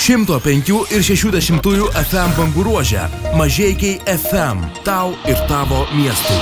105 ir 60 FM bangų ruože. Mažeikiai FM. Tau ir tavo miestui.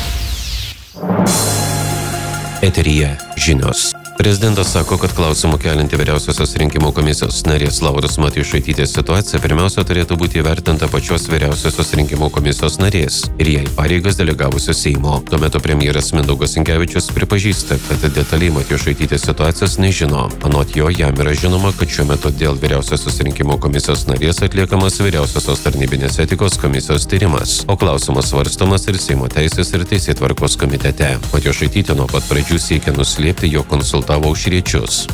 Eteryje žinios. Prezidentas sako, kad klausimų kelinti Vyriausiosios rinkimų komisijos narės Lauros Matjošaitytės situacija pirmiausia turėtų būti įvertinta pačios Vyriausiosios rinkimų komisijos narės ir jai pareigas delegavusios Seimo. Tuo metu premjeras Mindaugas Sinkevičius pripažįsta, kad detaliai Matjošaitytės situacijos nežino. Anot jo, jam yra žinoma, kad šiuo metu dėl Vyriausiosios rinkimų komisijos narės atliekamas Vyriausiosios tarnybinės etikos komisijos tyrimas, o klausimas svarstomas ir Seimo teisės ir teisėtvarkos komitete. Matjošaitytė nuo pat pradžių siekia nuslėpti jo konsultavimo Aušriečius.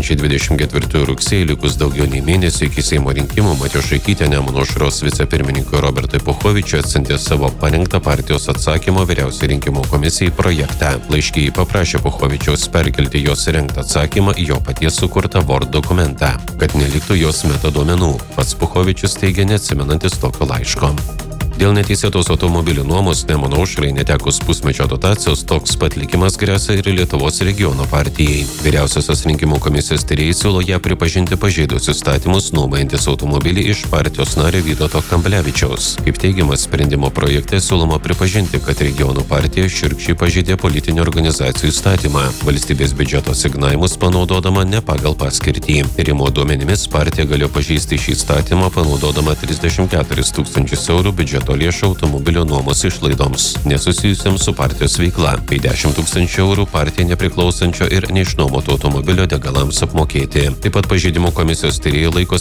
2024 rugsėjį likus daugiau nei mėnesį iki Seimo rinkimų Matjošaitytė Nemuno aušros vicepirmininkui Robertui Puchovičiui atsiuntė savo parengtą partijos atsakymo Vyriausiai rinkimų komisijai projektą. Laiške ji paprašė Puchovičiaus perkelti jos rengtą atsakymą į jo paties sukurtą Word dokumentą, kad neliktų jos metaduomenų. Pats Puchovičius teigia neatsimenantis tokio laiško. Dėl neteisėtos automobilių nuomos Nemuno aušrai netekus pusmečio dotacijos toks pat likimas gresia ir Lietuvos regiono partijai. Vyriausiosios rinkimų komisijos tyrėjai siūlo ją pripažinti pažeidus įstatymus nuomojantis automobilį iš partijos nario Vytauto Kamblevičiaus. Kaip teigiama sprendimo projekte siūloma pripažinti, kad regionų partija šiurkščiai pažeidė politinių organizacijų įstatymą, valstybės biudžeto asignavimus panaudodama ne pagal paskirtį. Tyrimo duomenimis partija galėjo pažeisti šį įstatymą panaudodama 34 000 eurų biudžeto lėšų automobilio nuomos išlaidoms, nesusijusiams su partijos veikla, bei 10 000 eurų partijai nepriklausančio ir neišnuomoto automobilio degalams apmokėti. Taip pat pažeidimų komisijos tyrėjai laiko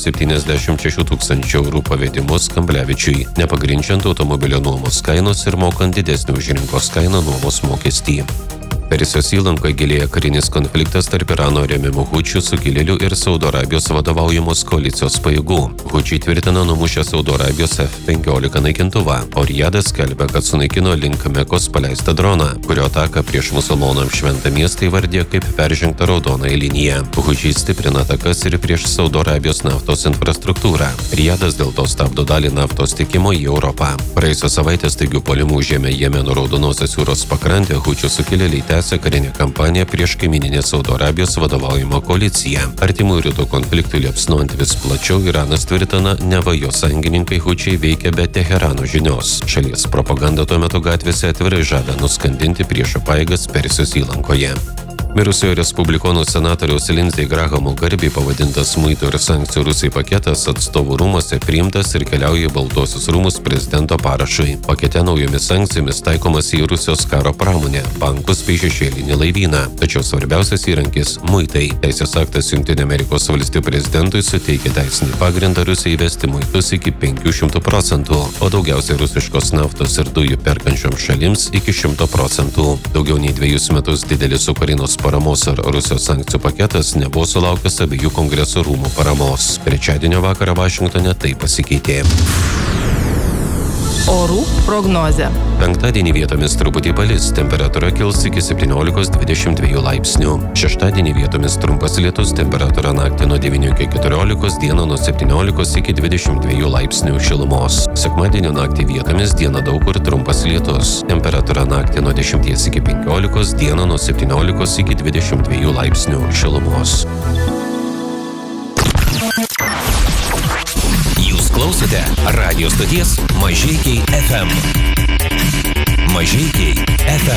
76 000 eurų pavedimus Kamblevičiui, nepagrindžiant automobilio nuomos kainos ir mokant didesnį už rinkos kainą nuomos mokestį. Persijos įlankoje gilėja karinis konfliktas tarp Irano remiamų hučių sukilėlių ir Saudo Arabijos vadovaujamos koalicijos pajėgų. Hučiai tvirtina numušę Saudo Arabijos F-15 naikintuvą, o Rijadas skelbia, kad sunaikino link Mekos paleistą droną, kurio ataką prieš musulmonams šventą miestą įvardė kaip peržengtą raudonąją liniją. Hučiai stiprina atakas ir prieš Saudo Arabijos naftos infrastruktūrą. Rijadas dėl to stabdo dalį naftos tiekimo į Europą. Praėjusią savaitę staigių puolimų užėmė Jemeno raudonosios jūros pakrantę hučių sukilėliai tęsia karinę kampaniją prieš kaimyninę Saudo Arabijos vadovaujamą koaliciją. Artimųjų rytų konfliktui liepsnojant vis plačiau, Iranas tvirtina, neva jo sąjungininkai hučiai veikia be Teherano žinios. Šalies propaganda tuo metu gatvėse atvirai žada nuskandinti priešo pajėgas Persijos įlankoje. Mirusiojo respublikonų senatoriaus Lindsey Grahamo garbei pavadintas muitų ir sankcijų Rusijai paketas atstovų rūmuose priimtas ir keliauja į Baltuosius rūmus prezidento parašui. Pakete naujomis sankcijomis taikomas į Rusijos karo pramonę, bankus bei šešėlinį laivyną. Tačiau svarbiausias įrankis – muitai. Teisės aktas Jungtinių Amerikos valstijų prezidentui suteikia teisinį pagrindą Rusijai įvesti muitus iki 500%, o daugiausiai rusiškos naftos ir dujų perkančioms šalims iki 100%. Daugiau nei 2 metus didelis Ukrainos paramos ar Rusijos sankcijų paketas nebuvo sulaukęs abiejų kongreso rūmų paramos. Trečiadienio vakarą Vašingtone tai pasikeitė. Orų prognozė. Penktadienį vietomis truputį palis, temperatūra kils iki 17–22 laipsnių. Šeštadienį vietomis trumpas lietus, temperatūra naktį nuo 9 iki 14, dieną nuo 17 iki 22 laipsnių šilumos. Sekmadienio naktį vietomis dieną daug kur trumpas lietus, temperatūra naktį nuo 10 iki 15, dieną nuo 17 iki 22 laipsnių šilumos. Klausote radio stoties Mažeikiai FM. Mažeikiai FM.